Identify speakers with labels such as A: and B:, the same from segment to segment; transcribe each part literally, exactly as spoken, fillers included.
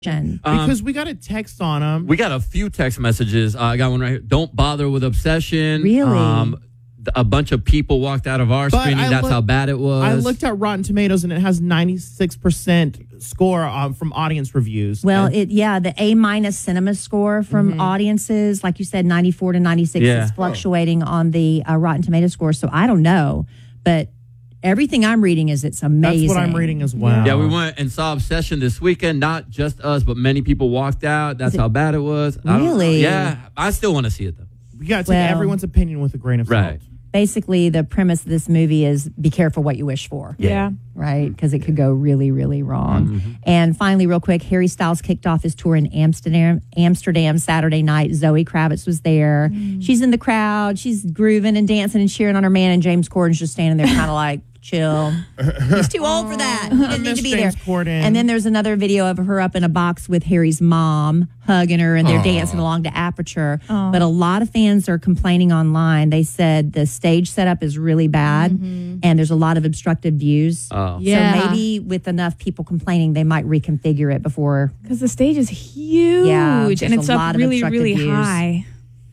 A: Um,
B: because we got a text on them.
A: We got a few text messages. Uh, I got one right here. Don't bother with obsession.
C: Really?
A: Um, a bunch of people walked out of our
B: But
A: screening.
B: I
A: That's
B: look-
A: how bad it was.
B: I looked at Rotten Tomatoes and it has ninety-six percent score um, from audience reviews.
C: Well,
B: And-
C: it yeah, the A minus cinema score from audiences, like you said, ninety-four to ninety-six
A: Yeah.
C: is fluctuating on the uh, Rotten Tomato score. So I don't know, but everything I'm reading is it's amazing.
B: that's what I'm reading as well.
A: Yeah, we went and saw Obsession this weekend. Not just us, but many people walked out. That's how bad it was. I don't know.
C: Really?
A: Yeah, I still want to see it though.
B: You got to take
C: Well-
B: everyone's opinion with a grain of salt.
A: Right.
C: Basically, the premise of this movie is be careful what you wish for.
D: Yeah.
C: Right? Because it could go really, really wrong. And finally, real quick, Harry Styles kicked off his tour in Amsterdam, Amsterdam Saturday night. Zoe Kravitz was there. She's in the crowd. She's grooving and dancing and cheering on her man, and James Corden's just standing there kind of like, chill. He's too old for that. He didn't need
B: miss
C: to be
B: James
C: there.
B: Corden.
C: And then there's another video of her up in a box with Harry's mom hugging her, and they're dancing along to Aperture. But a lot of fans are complaining online. They said the stage setup is really bad, and there's a lot of obstructed views.
A: Oh.
D: Yeah.
C: So maybe with enough people complaining, they might reconfigure it before.
D: Because the stage is huge
C: Yeah,
D: and
C: there's
D: it's
C: a
D: up
C: lot of
D: really,
C: obstructed
D: really
C: views.
D: high.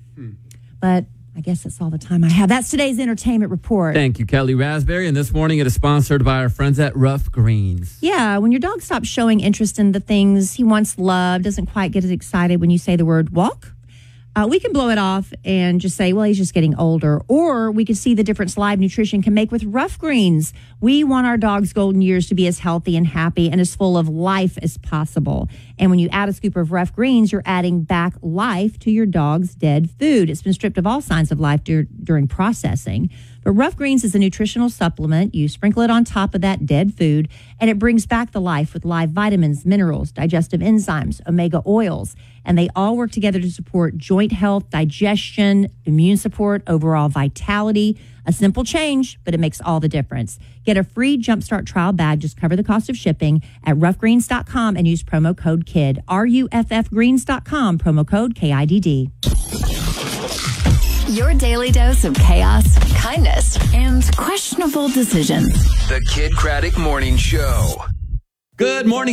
C: But I guess that's all the time I have. That's today's entertainment report.
A: Thank you, Kelly Raspberry. And this morning it is sponsored by our friends at Rough Greens.
C: Yeah, when your dog stops showing interest in the things he once loved, doesn't quite get as excited when you say the word walk, uh, we can blow it off and just say, well, he's just getting older. Or we can see the difference Live Nutrition can make with Rough Greens. We want our dog's golden years to be as healthy and happy and as full of life as possible. And when you add a scoop of Rough Greens, you're adding back life to your dog's dead food. It's been stripped of all signs of life dur- during processing. But Rough Greens is a nutritional supplement. You sprinkle it on top of that dead food, and it brings back the life with live vitamins, minerals, digestive enzymes, omega oils. And they all work together to support joint health, digestion, immune support, overall vitality. A simple change, but it makes all the difference. Get a free Jumpstart trial bag. Just cover the cost of shipping at rough greens dot com and use promo code KID. R U F F greens dot com, promo code K I D D.
E: Your daily dose of chaos, kindness, and questionable decisions.
F: The Kid Craddock Morning Show.
A: Good morning.